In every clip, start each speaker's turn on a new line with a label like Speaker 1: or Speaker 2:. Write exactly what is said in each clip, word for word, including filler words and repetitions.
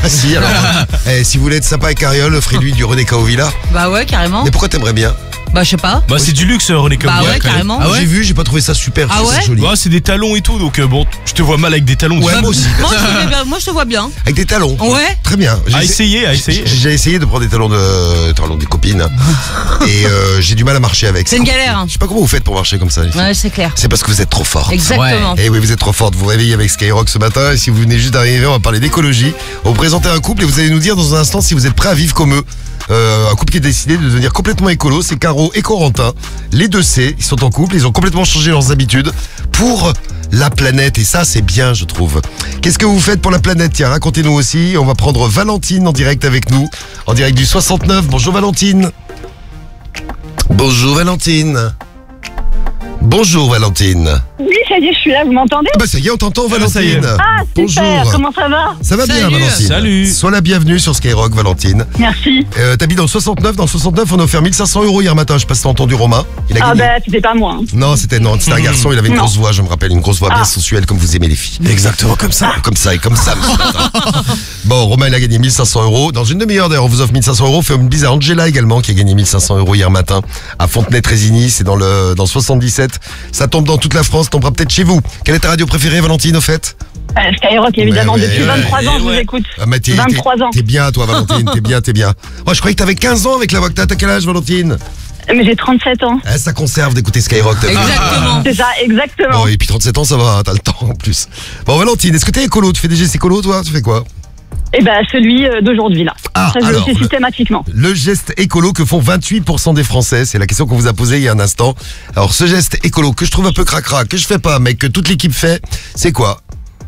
Speaker 1: Ah si, alors. eh, si vous voulez être sympa avec Ariol, offrez-lui du René Caovilla.
Speaker 2: Bah ouais, carrément.
Speaker 1: Mais pourquoi t'aimerais bien?
Speaker 2: Bah je sais pas.
Speaker 3: Bah c'est du luxe René
Speaker 2: Bah
Speaker 3: Caovilla.
Speaker 2: ouais, carrément.
Speaker 1: Ah ouais, j'ai vu, j'ai pas trouvé ça super.
Speaker 2: Ah ouais,
Speaker 1: joli.
Speaker 3: Bah c'est des talons et tout, donc euh, bon, je te vois mal avec des talons.
Speaker 1: Ouais, moi aussi.
Speaker 2: Moi je, te vois, moi je te vois bien.
Speaker 1: Avec des talons.
Speaker 2: Ouais.
Speaker 1: Très bien.
Speaker 3: À essayer, à essayer.
Speaker 1: J'ai déjà essayé de prendre des talons de talons des copines et euh, j'ai du mal à marcher avec.
Speaker 2: C'est une galère.
Speaker 1: Je sais pas comment vous faites pour marcher comme ça. Les filles.
Speaker 2: Ouais, c'est clair.
Speaker 1: C'est parce que vous êtes trop fortes.
Speaker 2: Exactement.
Speaker 1: Et oui, vous êtes trop fortes. Vous vous réveillez avec Skyrock ce matin et si vous venez juste d'arriver, on va parler d'écologie. On va vous présenter un couple et vous allez nous dire dans un instant si vous êtes prêts à vivre comme eux. Euh, un couple qui a décidé de devenir complètement écolo, c'est Caro et Corentin. Les deux C, ils sont en couple, ils ont complètement changé leurs habitudes pour la planète et ça c'est bien je trouve. Qu'est-ce que vous faites pour la planète? Tiens, racontez-nous aussi. On va prendre Valentine en direct avec nous, en direct du soixante-neuf. Bonjour Valentine. Bonjour Valentine. Bonjour Valentine.
Speaker 4: Oui, ça y est, je suis là, vous m'entendez?
Speaker 1: Ah bah ça y est, on t'entend Valentine.
Speaker 3: ça y est.
Speaker 4: Ah, super,
Speaker 1: Bonjour.
Speaker 4: comment ça va?
Speaker 1: Ça va bien
Speaker 2: Salut.
Speaker 1: Valentine.
Speaker 3: Salut.
Speaker 1: Sois la bienvenue sur Skyrock Valentine.
Speaker 4: Merci.
Speaker 1: Euh, T'habites dans le soixante-neuf, dans le soixante-neuf on a offert mille cinq cents euros hier matin, je sais pas si t'as entendu Romain. Il a
Speaker 4: Ah
Speaker 1: gagné.
Speaker 4: bah, c'était pas moi. hein.
Speaker 1: Non, c'était non, c'était un garçon, il avait une
Speaker 4: Non.
Speaker 1: grosse voix, je me rappelle, une grosse voix bien
Speaker 4: Ah.
Speaker 1: sensuelle comme vous aimez les filles. Exactement comme ça. Comme ça et comme ça. monsieur Martin. Bon, Romain il a gagné mille cinq cents euros. Dans une demi-heure d'ailleurs, on vous offre mille cinq cents euros. Fait une bise à Angela également qui a gagné mille cinq cents euros hier matin à Fontenay-Trésigny, c'est dans le dans le soixante-dix-sept. Ça tombe dans toute la France, tombera peut-être chez vous. Quelle est ta radio préférée Valentine au fait?
Speaker 4: Euh, Skyrock, évidemment,
Speaker 1: Ouais, ouais,
Speaker 4: depuis
Speaker 1: ouais,
Speaker 4: vingt-trois ans, je vous
Speaker 3: ouais.
Speaker 4: écoute.
Speaker 1: Ah, mais t'es,
Speaker 4: vingt-trois
Speaker 1: t'es-
Speaker 4: ans.
Speaker 1: T'es bien toi Valentine, t'es bien, t'es bien. Moi je croyais que t'avais quinze ans avec la voix que t'as. T'as quel âge Valentine?
Speaker 4: Mais j'ai trente-sept ans.
Speaker 1: Eh, ça conserve d'écouter Skyrock. t'as vu.
Speaker 2: Exactement.
Speaker 4: C'est ça, exactement.
Speaker 1: Bon, et puis trente-sept ans, ça va, hein, t'as le temps en plus. Bon, Valentine, est-ce que t'es écolo? Tu fais des gestes écolo, toi? Tu fais quoi?
Speaker 4: Et ben, celui euh, d'aujourd'hui, là.
Speaker 1: Ah,
Speaker 4: ça, je
Speaker 1: alors,
Speaker 4: le fais
Speaker 1: le-
Speaker 4: systématiquement.
Speaker 1: Le geste écolo que font vingt-huit pour cent des Français, c'est la question qu'on vous a posée il y a un instant. Alors, ce geste écolo que je trouve un peu cracra, que je fais pas, mais que toute l'équipe fait, c'est quoi?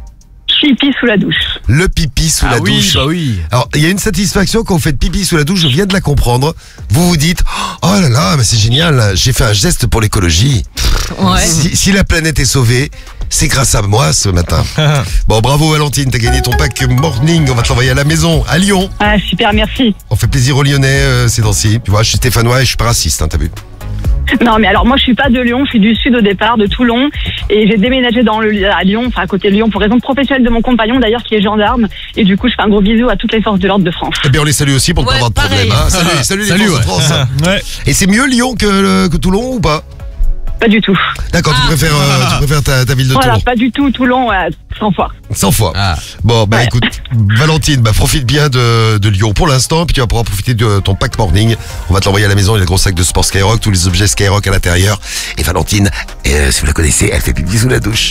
Speaker 4: Pipi sous la douche.
Speaker 1: Le pipi sous
Speaker 3: Ah
Speaker 1: la
Speaker 3: oui,
Speaker 1: douche.
Speaker 3: bah oui.
Speaker 1: Alors, il y a une satisfaction quand vous faites pipi sous la douche, je viens de la comprendre. Vous vous dites, oh là là, mais c'est génial, j'ai fait un geste pour l'écologie.
Speaker 2: Ouais.
Speaker 1: Si, si la planète est sauvée, c'est grâce à moi ce matin. Bon, bravo Valentine, t'as gagné ton pack morning, on va te l'envoyer à la maison, à Lyon.
Speaker 4: Ah, super, merci.
Speaker 1: On fait plaisir aux Lyonnais euh, ces temps-ci. Tu vois, je suis stéphanois et je suis pas raciste, hein, t'as vu?
Speaker 4: Non, mais alors, moi, je suis pas de Lyon, je suis du sud au départ, de Toulon. Et j'ai déménagé dans le, à Lyon, enfin, à côté de Lyon, pour raison professionnelle de mon compagnon, d'ailleurs, qui est gendarme. Et du coup, je fais un gros bisou à toutes les forces de l'ordre de France.
Speaker 1: Eh bien, on les salue aussi pour ne
Speaker 2: Ouais,
Speaker 1: pas avoir de
Speaker 2: pareil.
Speaker 1: problème. Hein. Salut, salut les
Speaker 3: Salut,
Speaker 1: forces de
Speaker 3: ouais.
Speaker 1: France. hein.
Speaker 3: Ouais.
Speaker 1: Et c'est mieux Lyon que, le- que Toulon ou pas?
Speaker 4: Pas du tout.
Speaker 1: D'accord, tu
Speaker 2: Ah.
Speaker 1: préfères, euh, tu préfères ta, ta ville de
Speaker 4: Voilà,
Speaker 1: Toulon.
Speaker 4: pas du tout, Toulon, ouais, cent fois.
Speaker 1: cent fois.
Speaker 3: Ah.
Speaker 1: Bon, bah
Speaker 4: Ouais.
Speaker 1: écoute, Valentine, bah profite bien de, de Lyon pour l'instant, puis tu vas pouvoir profiter de ton pack morning. On va te l'envoyer à la maison, il y a le gros sac de sport Skyrock, tous les objets Skyrock à l'intérieur. Et Valentine, euh, si vous la connaissez, elle fait pipi sous la douche.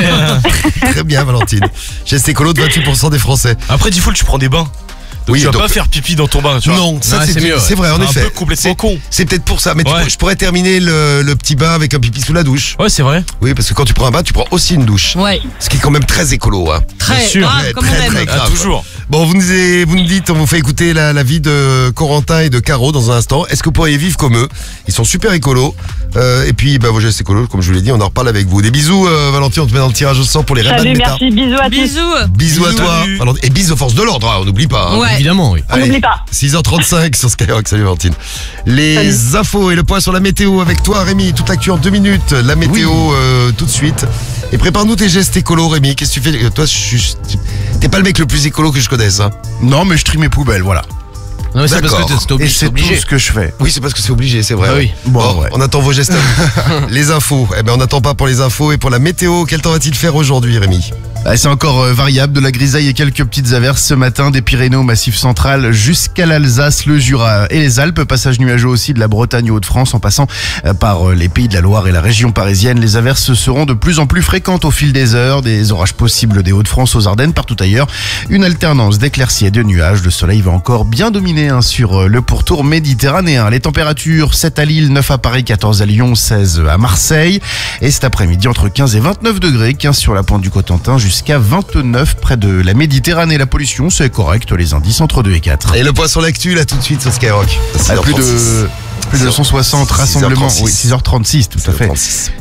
Speaker 1: Très bien Valentine. Geste écolo de vingt-huit pour cent des Français.
Speaker 3: Après, il faut que tu prends des bains. Donc
Speaker 1: Oui,
Speaker 3: tu vas
Speaker 1: donc-
Speaker 3: pas faire pipi dans ton bain, tu vois.
Speaker 1: Non, ça
Speaker 3: Ouais,
Speaker 1: c'est,
Speaker 3: c'est mieux, ouais.
Speaker 1: c'est vrai en
Speaker 3: Un
Speaker 1: effet.
Speaker 3: peu complètement
Speaker 1: C'est-
Speaker 3: con.
Speaker 1: C'est peut-être pour ça, mais tu
Speaker 3: Ouais.
Speaker 1: pourrais- je pourrais terminer le, le petit bain avec un pipi sous la douche.
Speaker 3: Ouais, c'est vrai.
Speaker 1: Oui, parce que quand tu prends un bain, tu prends aussi une douche.
Speaker 2: Ouais.
Speaker 1: Ce qui est quand même très écolo, hein.
Speaker 2: Très
Speaker 3: sûr.
Speaker 2: grave,
Speaker 1: Ouais,
Speaker 2: comme
Speaker 1: très,
Speaker 2: on aime.
Speaker 1: très
Speaker 3: Ah,
Speaker 1: grave.
Speaker 3: toujours.
Speaker 1: Bon, vous nous, avez- vous nous dites, on vous fait écouter la, la vie de Corentin et de Caro dans un instant. Est-ce que vous pourriez vivre comme eux? Ils sont super écolos. Euh, et puis, bah, vos gestes écolos, comme je vous l'ai dit, on en reparle avec vous. Des bisous, euh, Valentine, on te met dans le tirage au sort pour les Ray-Ban
Speaker 4: Salut,
Speaker 1: Meta.
Speaker 4: merci, bisous à tous.
Speaker 2: Bisous.
Speaker 1: Bisous à
Speaker 3: Bisous.
Speaker 1: toi.
Speaker 3: Salut.
Speaker 1: Valentine. Et bisous aux forces de l'ordre, hein, on n'oublie pas. hein.
Speaker 2: Ouais.
Speaker 3: Évidemment, oui.
Speaker 4: On
Speaker 1: Allez,
Speaker 4: n'oublie pas.
Speaker 1: six heures trente-cinq sur Skyrock, salut Valentine. Les infos et le point sur la météo avec toi Rémi, toute l'actu en deux minutes, la météo euh, tout de suite. Et prépare-nous tes gestes écolos Rémi, qu'est-ce que tu fais? Toi, je suis- t'es pas le mec le plus écolo que je connaisse. Hein.
Speaker 5: Non, mais je trie mes poubelles, voilà.
Speaker 3: Non, mais c'est parce
Speaker 1: D'accord.
Speaker 3: que t'es- c'est
Speaker 5: Et
Speaker 3: obligé.
Speaker 5: c'est tout
Speaker 3: obligé.
Speaker 5: ce que je fais.
Speaker 1: Oui, c'est parce que c'est obligé, c'est vrai.
Speaker 3: Ah
Speaker 1: ouais.
Speaker 3: oui.
Speaker 5: Bon, ouais.
Speaker 1: On attend vos gestes à vous. Les infos, eh ben on n'attend pas pour les infos et pour la météo. Quel temps va-t-il faire aujourd'hui Rémi?
Speaker 5: Ah, c'est encore euh, variable, de la grisaille et quelques petites averses ce matin, des Pyrénées au Massif central jusqu'à l'Alsace, le Jura et les Alpes. Passage nuageux aussi de la Bretagne aux Hauts-de-France en passant euh, par euh, les Pays de la Loire et la région parisienne. Les averses seront de plus en plus fréquentes au fil des heures, des orages possibles des Hauts-de-France aux Ardennes, partout ailleurs. Une alternance d'éclaircies et de nuages. Le soleil va encore bien dominer hein, sur euh, le pourtour méditerranéen. Les températures, sept à Lille, neuf à Paris, quatorze à Lyon, seize à Marseille. Et cet après-midi, entre quinze et vingt-neuf degrés, quinze sur la pointe du Cotentin, jusqu'à vingt-neuf près de la Méditerranée. La pollution, c'est correct, les indices entre deux et quatre.
Speaker 1: Et le point sur l'actu là tout de suite sur Skyrock.
Speaker 5: À plus de Plus de cent soixante rassemblements, oui, six heures trente-six, tout à fait.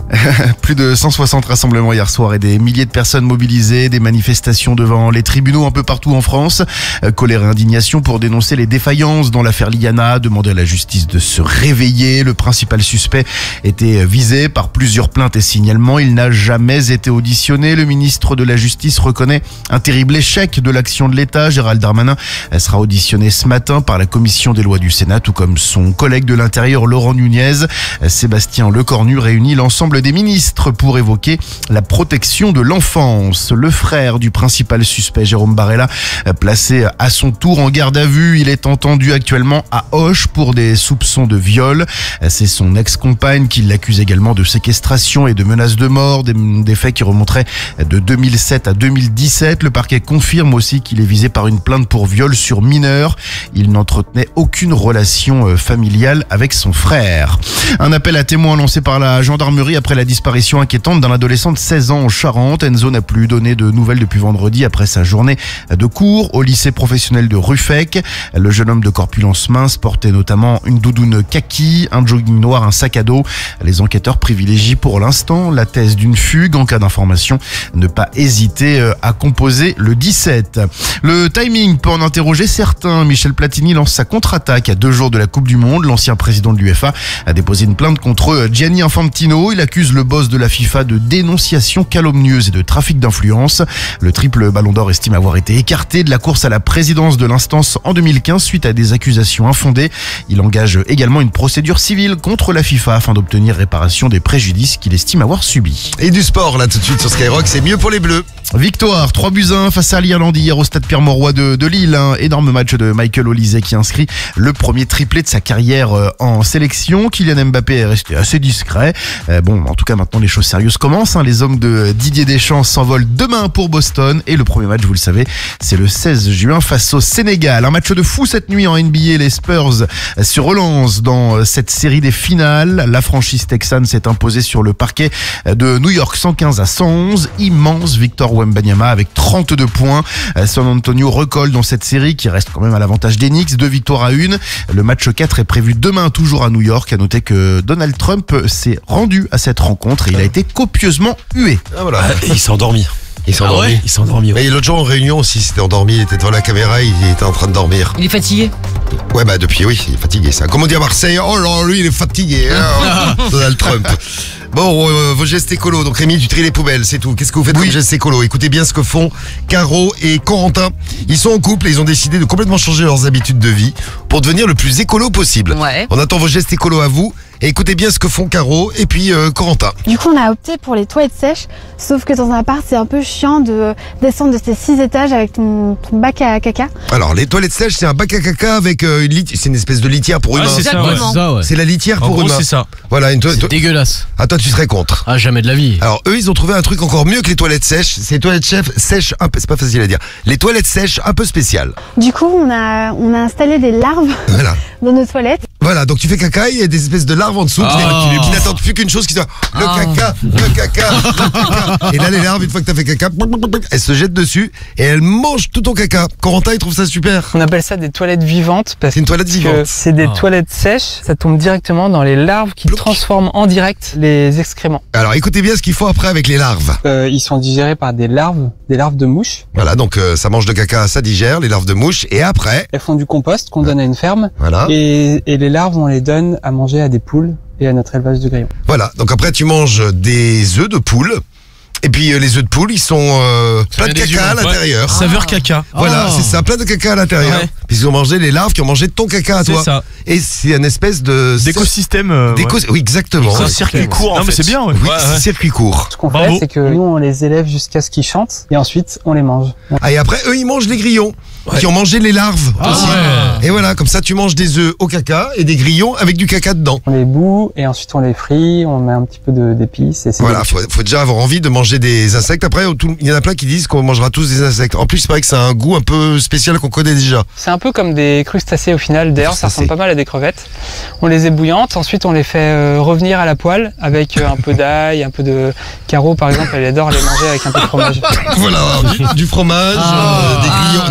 Speaker 5: Plus de cent soixante rassemblements hier soir et des milliers de personnes mobilisées, des manifestations devant les tribunaux un peu partout en France. Colère et indignation pour dénoncer les défaillances dans l'affaire Liana, demander à la justice de se réveiller. Le principal suspect était visé par plusieurs plaintes et signalements. Il n'a jamais été auditionné. Le ministre de la Justice reconnaît un terrible échec de l'action de l'État. Gérald Darmanin sera auditionné ce matin par la commission des lois du Sénat, tout comme son collègue de l'Intérieur Laurent Nunez. Sébastien Lecornu réunit l'ensemble des ministres pour évoquer la protection de l'enfance. Le frère du principal suspect, Jérôme Barella, placé à son tour en garde à vue. Il est entendu actuellement à Auch pour des soupçons de viol. C'est son ex-compagne qui l'accuse également de séquestration et de menaces de mort, des, des faits qui remonteraient de deux mille sept à deux mille dix-sept. Le parquet confirme aussi qu'il est visé par une plainte pour viol sur mineur. Il n'entretenait aucune relation familiale avec son frère. Un appel à témoins lancé par la gendarmerie après la disparition inquiétante d'un adolescent de seize ans en Charente. Enzo n'a plus donné de nouvelles depuis vendredi après sa journée de cours au lycée professionnel de Ruffec. Le jeune homme de corpulence mince portait notamment une doudoune kaki, un jogging noir, un sac à dos. Les enquêteurs privilégient pour l'instant la thèse d'une fugue. En cas d'information, ne pas hésiter à composer le dix-sept. Le timing peut en interroger certains. Michel Platini lance sa contre-attaque à deux jours de la Coupe du Monde. L'ancien président de l'U E F A a déposé une plainte contre Gianni Infantino. Il accuse le boss de la FIFA de dénonciation calomnieuse et de trafic d'influence. Le triple ballon d'or estime avoir été écarté de la course à la présidence de l'instance en deux mille quinze suite à des accusations infondées. Il engage également une procédure civile contre la FIFA afin d'obtenir réparation des préjudices qu'il estime avoir subis.
Speaker 1: Et du sport là tout de suite sur Skyrock, c'est mieux pour les Bleus.
Speaker 5: Victoire, trois buts à un face à l'Irlande hier au stade Pierre-Mauroy de, de Lille. Un énorme match de Michael Olise qui inscrit le premier triplé de sa carrière en sélection. Kylian Mbappé est resté assez discret. Euh, bon, en tout cas, maintenant les choses sérieuses commencent. Hein. Les hommes de Didier Deschamps s'envolent demain pour Boston. Et le premier match, vous le savez, c'est le seize juin face au Sénégal. Un match de fou cette nuit en N B A. Les Spurs se relancent dans cette série des finales. La franchise texane s'est imposée sur le parquet de New York cent quinze à cent onze. Immense victoire Wembanyama avec trente-deux points. San Antonio recolle dans cette série qui reste quand même à l'avantage des Knicks. Deux victoires à une. Le match quatre est prévu demain toujours à New York. À noter que Donald Trump s'est rendu à cette rencontre et il a été copieusement hué.
Speaker 1: Ah, voilà.
Speaker 3: Ah, il s'est endormi.
Speaker 1: Il s'est
Speaker 3: Ah
Speaker 1: endormi.
Speaker 3: ouais, il s'est endormi. Ouais.
Speaker 1: Mais l'autre jour en réunion aussi, il s'était endormi, il était devant la caméra, il était en train de dormir.
Speaker 2: Il est fatigué.
Speaker 1: Ouais, bah depuis, oui, il est fatigué, ça. Comme on dit à Marseille, oh là, lui, il est fatigué, hein, Donald Trump. Bon, euh, vos gestes écolos, donc Rémi, tu tries les poubelles, c'est tout. Qu'est-ce que vous faites
Speaker 5: Oui.
Speaker 1: comme gestes écolos? Écoutez bien ce que font Caro et Corentin. Ils sont en couple et ils ont décidé de complètement changer leurs habitudes de vie pour devenir le plus écolo possible.
Speaker 2: Ouais.
Speaker 1: On attend vos gestes écolos à vous. Et écoutez bien ce que font Caro et puis euh, Corentin.
Speaker 6: Du coup, on a opté pour les toilettes sèches, sauf que dans un appart, c'est un peu chiant de descendre de ces six étages avec ton, ton bac à caca.
Speaker 1: Alors, les toilettes sèches, c'est un bac à caca avec euh, une litière. C'est une espèce de litière pour
Speaker 3: Ah,
Speaker 1: humains.
Speaker 3: c'est ça, ouais,
Speaker 2: Exactement.
Speaker 3: c'est ça, ouais.
Speaker 1: C'est la litière
Speaker 3: En
Speaker 1: pour
Speaker 3: gros,
Speaker 1: humains.
Speaker 3: c'est ça.
Speaker 1: Voilà, une to-
Speaker 3: C'est
Speaker 1: to-
Speaker 3: dégueulasse.
Speaker 1: Ah, toi, tu serais contre.
Speaker 3: Ah, jamais de la vie.
Speaker 1: Alors, eux, ils ont trouvé un truc encore mieux que les toilettes sèches. C'est les toilettes chef- sèches, un peu, c'est pas facile à dire. Les toilettes sèches un peu spéciales.
Speaker 6: Du coup, on a, on a installé des larves
Speaker 1: Voilà.
Speaker 6: dans nos toilettes.
Speaker 1: Voilà, donc tu fais caca, il y a des espèces de larves en dessous qui,
Speaker 3: Ah.
Speaker 1: qui- qui n'attendent plus qu'une chose qui soit le
Speaker 2: Ah.
Speaker 1: caca, le caca, le caca. Et là, les larves, une fois que t'as fait caca, elles se jettent dessus et elles mangent tout ton caca. Corentin, il trouve ça super.
Speaker 7: On appelle ça des toilettes vivantes parce
Speaker 1: C'est une toilette
Speaker 7: que
Speaker 1: vivante.
Speaker 7: c'est des
Speaker 3: Ah.
Speaker 7: toilettes sèches, ça tombe directement dans les larves qui
Speaker 1: Plouc.
Speaker 7: transforment en direct les excréments.
Speaker 1: Alors, écoutez bien ce qu'il faut après avec les larves.
Speaker 7: Euh, ils sont digérés par des larves, des larves de mouches.
Speaker 1: Voilà, donc euh, ça mange de caca, ça digère, les larves de mouche. Et après,
Speaker 7: Elles font du compost qu'on donne à une ferme
Speaker 1: voilà.
Speaker 7: et, et les larves on les donne à manger à des poules et à notre élevage de grillons.
Speaker 1: Voilà, donc après tu manges des œufs de poule. Et puis euh, les œufs de poule, ils sont euh, plein de
Speaker 3: vient des
Speaker 1: caca à
Speaker 3: humains, ouais.
Speaker 1: l'intérieur.
Speaker 3: Saveur caca.
Speaker 1: Voilà,
Speaker 3: Oh.
Speaker 1: c'est ça, plein de caca à l'intérieur.
Speaker 3: Ouais.
Speaker 1: Puis ils ont mangé les larves qui ont mangé de ton caca à
Speaker 3: C'est
Speaker 1: toi.
Speaker 3: ça.
Speaker 1: Et c'est une espèce de
Speaker 3: D'écosystème. euh,
Speaker 1: d'éco-
Speaker 3: ouais.
Speaker 1: Oui, exactement.
Speaker 3: C'est un
Speaker 1: Ouais.
Speaker 3: circuit court.
Speaker 8: Non,
Speaker 3: en
Speaker 8: mais
Speaker 3: fait.
Speaker 8: c'est bien, ouais.
Speaker 1: Oui,
Speaker 3: Ouais,
Speaker 1: c'est
Speaker 3: ouais.
Speaker 1: circuit court.
Speaker 7: Ce qu'on
Speaker 3: Bravo.
Speaker 7: fait, c'est que nous on les élève jusqu'à ce qu'ils chantent et ensuite on les mange.
Speaker 1: Ah, et après, eux, ils mangent les grillons qui ont mangé les larves
Speaker 3: Ah
Speaker 1: aussi.
Speaker 3: ouais.
Speaker 1: Et voilà, comme ça, tu manges des œufs au caca et des grillons avec du caca dedans.
Speaker 7: On les bout et ensuite on les frit, on met un petit peu de- d'épices et c'est
Speaker 1: Voilà,
Speaker 7: délicieux.
Speaker 1: faut, faut déjà avoir envie de manger des insectes. Après, tout- il y en a plein qui disent qu'on mangera tous des insectes. En plus, c'est vrai que ça a un goût un peu spécial qu'on connaît déjà.
Speaker 7: C'est un peu comme des crustacés au final. D'ailleurs, ça
Speaker 1: Crustacés.
Speaker 7: ressemble pas mal à des crevettes. On les ébouillante, ensuite on les fait euh, revenir à la poêle avec euh, un peu d'ail, un peu de Caro par exemple. Elle adore les manger avec un peu de fromage.
Speaker 1: Voilà, du, du fromage,
Speaker 2: Ah.
Speaker 1: euh, des grillons, des grillons au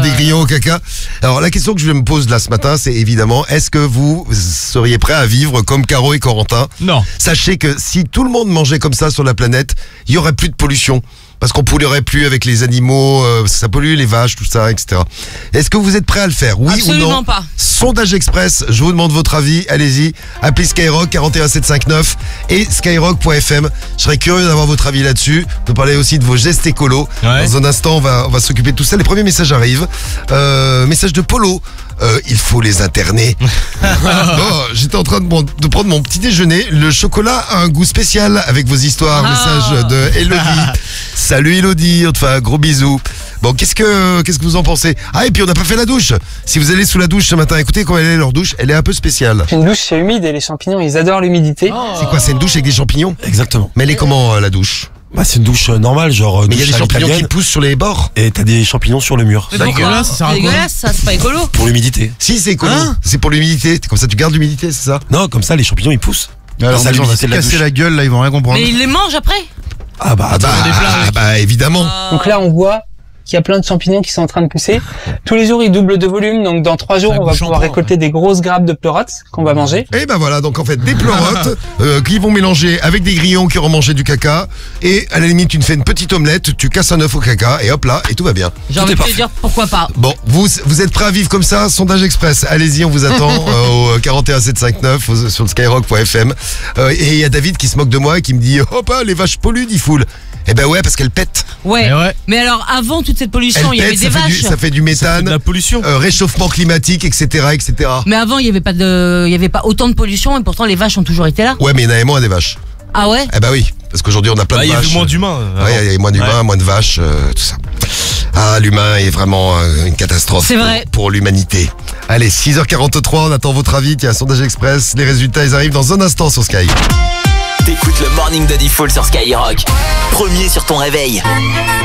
Speaker 1: caca. Alors la question que je me pose là ce matin, c'est évidemment, est-ce que vous seriez prêt à vivre comme Caro et Corentin?
Speaker 3: Non.
Speaker 1: Sachez que si tout le monde mangeait comme ça sur la planète, il y aurait plus de pollution. Parce qu'on polluerait plus avec les animaux, euh, ça pollue les vaches, tout ça, et cetera. Est-ce que vous êtes prêts à le faire? Oui ou non?
Speaker 2: Absolument pas.
Speaker 1: Sondage Express, je vous demande votre avis, allez-y. Appelez Skyrock quarante et un sept cent cinquante-neuf et skyrock point f m. Je serais curieux d'avoir votre avis là-dessus. Vous parlez aussi de vos gestes écolos.
Speaker 3: Ouais.
Speaker 1: Dans un instant, on va, on va s'occuper de tout ça. Les premiers messages arrivent. Euh, message de Polo. Euh, il faut les interner. Bon, j'étais en train de, mon- de prendre mon petit déjeuner. Le chocolat a un goût spécial avec vos histoires.
Speaker 2: Ah.
Speaker 1: Message de Elodie. Salut Elodie, on te fait un gros bisou. Bon, qu'est-ce que qu'est-ce que vous en pensez? Ah, et puis on n'a pas fait la douche. Si vous allez sous la douche ce matin, écoutez comment elle est leur douche. Elle est un peu spéciale.
Speaker 7: Une douche, c'est humide et les champignons, ils adorent l'humidité.
Speaker 1: C'est quoi? C'est une douche avec des champignons?
Speaker 3: Exactement.
Speaker 1: Mais elle est comment euh, la douche?
Speaker 3: Bah, c'est une douche euh, normale, genre. euh,
Speaker 1: Mais il y a
Speaker 3: douche
Speaker 1: des
Speaker 3: à
Speaker 1: champignons qui
Speaker 3: l'italienne,
Speaker 1: poussent sur les bords.
Speaker 3: Et t'as des champignons sur le mur.
Speaker 2: Mais pourquoi
Speaker 5: dégueulasse, ça sert à
Speaker 2: C'est
Speaker 5: quoi
Speaker 2: dégueulasse, ça, c'est pas écolo.
Speaker 3: Pour l'humidité.
Speaker 1: Si, c'est écolo.
Speaker 3: Hein
Speaker 1: C'est pour l'humidité. Comme ça, tu gardes l'humidité, c'est ça?
Speaker 3: Non, comme ça, les champignons ils poussent.
Speaker 5: Alors,
Speaker 3: ça,
Speaker 5: les gens, on va se
Speaker 3: l'humidité de la
Speaker 5: casser
Speaker 3: douche.
Speaker 5: la gueule, là, ils vont rien comprendre.
Speaker 2: Mais il les mange après.
Speaker 3: Ah bah,
Speaker 1: Ah bah,
Speaker 3: attends.
Speaker 1: ah bah, évidemment.
Speaker 7: Donc là, on voit qu'il y a plein de champignons qui sont en train de pousser. Tous les jours, ils doublent de volume. Donc dans trois jours,
Speaker 3: Ça
Speaker 7: on va
Speaker 3: bouche en
Speaker 7: pouvoir
Speaker 3: trois,
Speaker 7: récolter des grosses grappes de pleurotes qu'on va manger.
Speaker 1: Et ben voilà, donc en fait des pleurotes euh, qui vont mélanger avec des grillons qui auront mangé du caca. Et à la limite, tu te fais une petite omelette, tu casses un œuf au caca et hop là, et tout va bien.
Speaker 2: J'ai envie
Speaker 3: est
Speaker 2: de te
Speaker 3: parfait.
Speaker 2: dire pourquoi pas.
Speaker 1: Bon, vous vous êtes prêts à vivre comme ça? Sondage Express, allez-y, on vous attend euh, au quarante et un sept cent cinquante-neuf au- sur le skyrock point f m. Euh, et il y a David qui se moque de moi et qui me dit « Oh bah, les vaches polluent, dit Foul !» Eh ben ouais, parce qu'elles pètent.
Speaker 2: Ouais.
Speaker 5: Eh ouais.
Speaker 2: Mais alors, avant toute cette pollution,
Speaker 1: Elles
Speaker 2: il y avait
Speaker 1: pètent,
Speaker 2: des
Speaker 1: ça fait, du,
Speaker 2: vaches.
Speaker 1: ça fait du méthane,
Speaker 3: De la pollution.
Speaker 1: euh, réchauffement climatique, et cetera, et cetera.
Speaker 2: Mais avant, il y avait pas de, il y avait pas autant de pollution et pourtant les vaches ont toujours été là.
Speaker 1: Ouais, mais il y en avait moins des vaches.
Speaker 2: Ah ouais?
Speaker 1: Eh ben oui, parce qu'aujourd'hui on a plein
Speaker 3: Bah,
Speaker 1: de
Speaker 3: il y
Speaker 1: vaches.
Speaker 3: avait moins d'humains. euh,
Speaker 1: Ouais,
Speaker 3: avant.
Speaker 1: il y avait moins d'humains,
Speaker 3: Ouais.
Speaker 1: moins de vaches, euh, tout ça. Ah, l'humain est vraiment euh, une catastrophe
Speaker 2: C'est vrai.
Speaker 1: pour, pour l'humanité. Allez, six heures quarante-trois, on attend votre avis. Tiens, sondage express, les résultats, ils arrivent dans un instant sur Sky.
Speaker 8: T'écoutes le Morning de Diffoul sur Skyrock. Premier sur ton réveil.